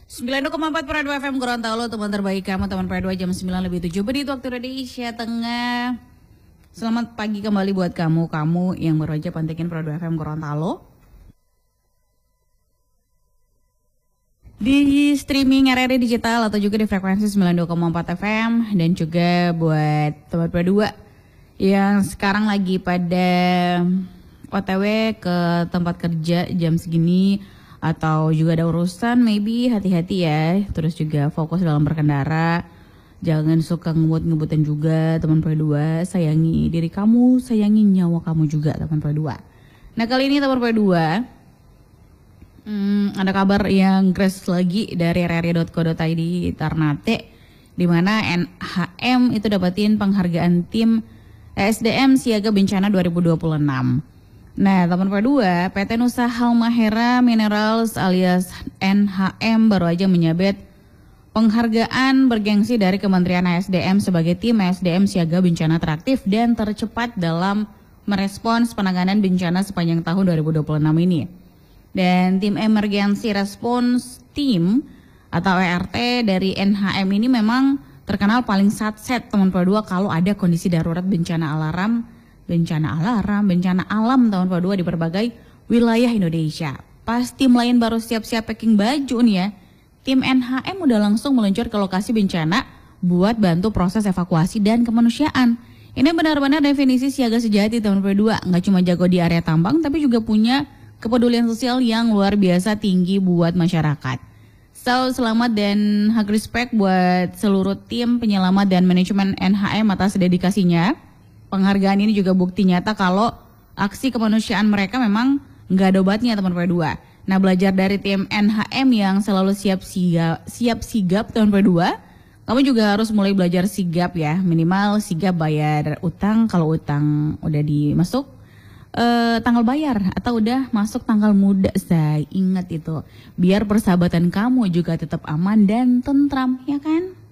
90,4 per 2 FM Gorontalo, teman terbaik kamu, teman per 2 jam 9 lebih 7 menit waktu Indonesia Tengah. Selamat pagi kembali buat kamu yang baru aja pantengin per 2 FM Gorontalo. Di streaming RRI Digital atau juga di frekuensi 92,4 FM. Dan juga buat teman per 2 yang sekarang lagi pada OTW ke tempat kerja jam segini, atau juga ada urusan, maybe hati-hati ya. Terus juga fokus dalam berkendara. Jangan suka ngebut-ngebutin juga teman P2. Sayangi diri kamu, sayangi nyawa kamu juga teman P2. Nah kali ini teman P2 ada kabar yang crash lagi dari rri.co.id Ternate, di mana NHM itu dapatin penghargaan tim SDM Siaga Bencana 2026. Nah, teman P2, PT Nusa Halmahera Minerals alias NHM baru aja menyabet penghargaan bergengsi dari Kementerian SDM sebagai tim SDM Siaga Bencana teraktif dan tercepat dalam merespons penanganan bencana sepanjang tahun 2026 ini. Dan tim Emergency Response Team atau ERT dari NHM ini memang terkenal paling satset teman P2 kalau ada kondisi darurat bencana alam tahun kedua di berbagai wilayah Indonesia. Pas tim lain baru siap-siap packing baju nih ya, tim NHM udah langsung meluncur ke lokasi bencana buat bantu proses evakuasi dan kemanusiaan. Ini benar-benar definisi siaga sejati tahun kedua, nggak cuma jago di area tambang tapi juga punya kepedulian sosial yang luar biasa tinggi buat masyarakat. So, selamat dan hak respect buat seluruh tim penyelamat dan manajemen NHM atas dedikasinya. Penghargaan ini juga bukti nyata kalau aksi kemanusiaan mereka memang nggak ada obatnya teman P2. Nah, belajar dari tim NHM yang selalu siap sigap tahun P2, kamu juga harus mulai belajar sigap ya. Minimal sigap bayar utang kalau utang udah dimasuk tanggal bayar atau udah masuk tanggal muda. Saya ingat itu, biar persahabatan kamu juga tetap aman dan tentram, ya kan?